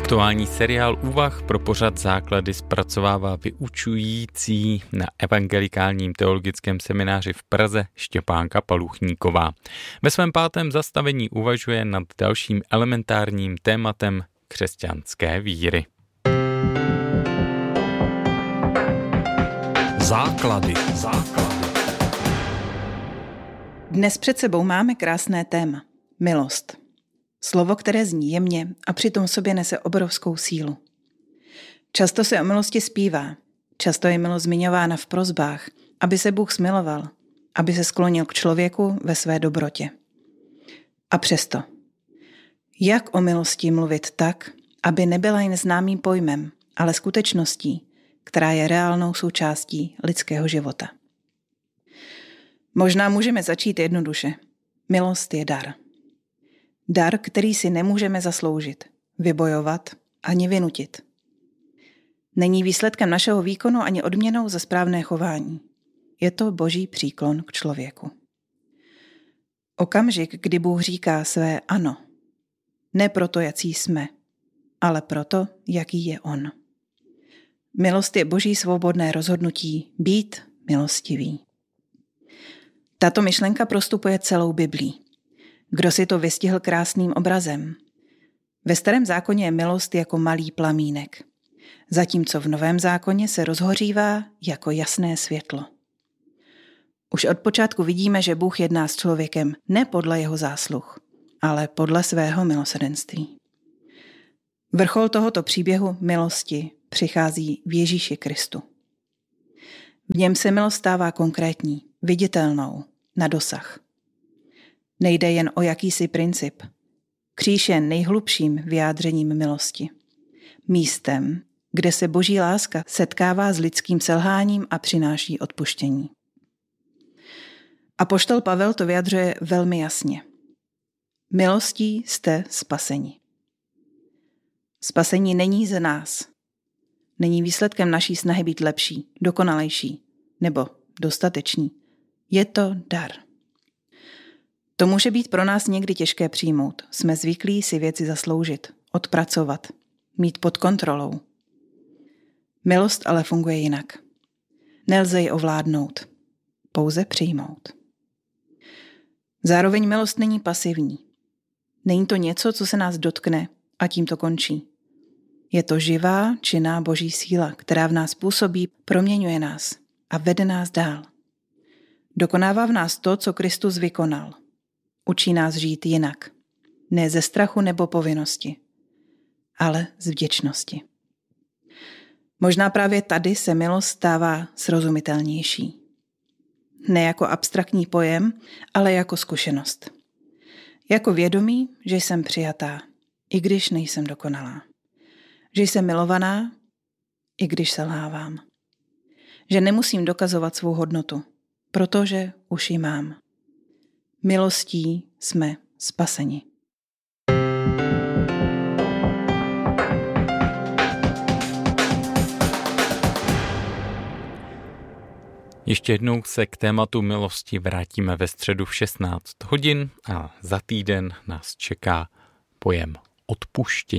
Aktuální seriál Úvah pro pořad Základy zpracovává vyučující na Evangelikálním teologickém semináři v Praze Štěpánka Paluchníková. Ve svém 5. zastavení uvažuje nad dalším elementárním tématem křesťanské víry. Základy. Dnes před sebou máme krásné téma. Milost. Slovo, které zní jemně a přitom v sobě nese obrovskou sílu. Často se o milosti zpívá, často je milost zmiňována v prosbách, aby se Bůh smiloval, aby se sklonil k člověku ve své dobrotě. A přesto, jak o milosti mluvit tak, aby nebyla jen známým pojmem, ale skutečností, která je reálnou součástí lidského života? Možná můžeme začít jednoduše. Milost je dar. Dar, který si nemůžeme zasloužit, vybojovat ani vynutit. Není výsledkem našeho výkonu ani odměnou za správné chování. Je to Boží příklon k člověku. Okamžik, kdy Bůh říká své ano. Ne proto, jací jsme, ale proto, jaký je On. Milost je Boží svobodné rozhodnutí být milostivý. Tato myšlenka prostupuje celou Biblí. Kdo si to vystihl krásným obrazem? Ve Starém zákoně je milost jako malý plamínek, zatímco v Novém zákoně se rozhořívá jako jasné světlo. Už od počátku vidíme, že Bůh jedná s člověkem ne podle jeho zásluh, ale podle svého milosrdenství. Vrchol tohoto příběhu milosti přichází v Ježíši Kristu. V něm se milost stává konkrétní, viditelnou, na dosah. Nejde jen o jakýsi princip. Kříž je nejhlubším vyjádřením milosti. Místem, kde se Boží láska setkává s lidským selháním a přináší odpuštění. Apoštol Pavel to vyjadřuje velmi jasně. Milostí jste spaseni. Spasení není ze nás. Není výsledkem naší snahy být lepší, dokonalejší nebo dostatečný. Je to dar. To může být pro nás někdy těžké přijmout. Jsme zvyklí si věci zasloužit, odpracovat, mít pod kontrolou. Milost ale funguje jinak. Nelze ji ovládnout, pouze přijmout. Zároveň milost není pasivní. Není to něco, co se nás dotkne a tím to končí. Je to živá, činná Boží síla, která v nás působí, proměňuje nás a vede nás dál. Dokonává v nás to, co Kristus vykonal. Učí nás žít jinak. Ne ze strachu nebo povinnosti, ale z vděčnosti. Možná právě tady se milost stává srozumitelnější. Ne jako abstraktní pojem, ale jako zkušenost. Jako vědomí, že jsem přijatá, i když nejsem dokonalá. Že jsem milovaná, i když selhávám. Že nemusím dokazovat svou hodnotu, protože už ji mám. Milostí jsme spaseni. Ještě jednou se k tématu milosti vrátíme ve středu v 16 hodin a za týden nás čeká pojem odpuštění.